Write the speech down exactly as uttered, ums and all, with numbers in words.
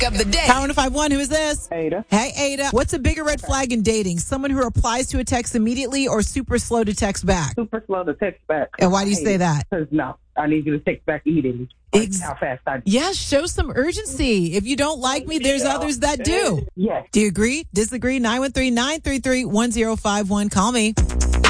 of the day. Power one oh five one, who is this? Ada. Hey, Ada. What's a bigger red flag in dating? Someone who replies to a text immediately or super slow to text back? Super slow to text back. And why do you say that? Because no, I need you to text back immediately. Ex- How fast I Yes, show some urgency. If you don't like me, there's others that do. Yes. Do you agree? Disagree? nine one three, nine three three, one zero five one. Call me.